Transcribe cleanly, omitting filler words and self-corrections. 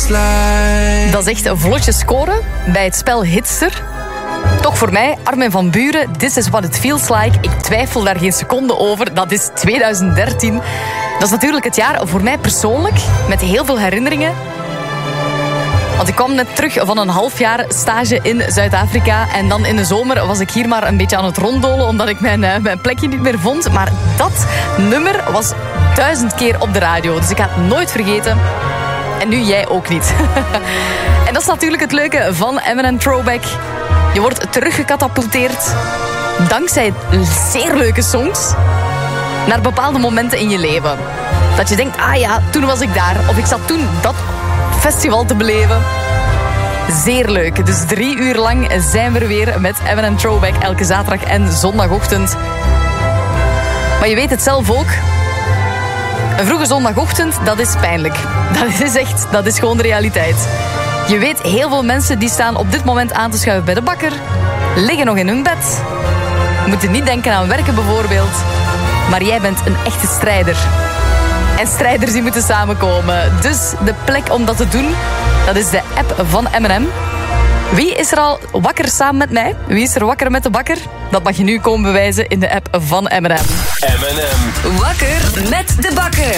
like. Dat is echt een vlotje scoren bij het spel Hitster. Toch voor mij, Armin van Buuren, This is what it feels like. Ik twijfel daar geen seconde over. Dat is 2013. Dat is natuurlijk het jaar voor mij persoonlijk, met heel veel herinneringen. Want ik kwam net terug van een half jaar stage in Zuid-Afrika. En dan in de zomer was ik hier maar een beetje aan het ronddolen, omdat ik mijn plekje niet meer vond. Maar dat nummer was 1000 keer op de radio. Dus ik ga het nooit vergeten. En nu jij ook niet. En dat is natuurlijk het leuke van M&M Throwback. Je wordt teruggecatapulteerd dankzij zeer leuke songs naar bepaalde momenten in je leven. Dat je denkt, ah ja, toen was ik daar. Of ik zat toen dat festival te beleven. Zeer leuk. Dus 3 uur lang zijn we er weer met M&M Throwback elke zaterdag en zondagochtend. Maar je weet het zelf ook. Een vroege zondagochtend, dat is pijnlijk. Dat is gewoon de realiteit. Je weet, heel veel mensen die staan op dit moment aan te schuiven bij de bakker. Liggen nog in hun bed. Moeten niet denken aan werken bijvoorbeeld. Maar jij bent een echte strijder. En strijders die moeten samenkomen. Dus de plek om dat te doen, dat is de app van M&M. Wie is er al wakker samen met mij? Wie is er wakker met de bakker? Dat mag je nu komen bewijzen in de app van M&M. M&M. Wakker met de bakker.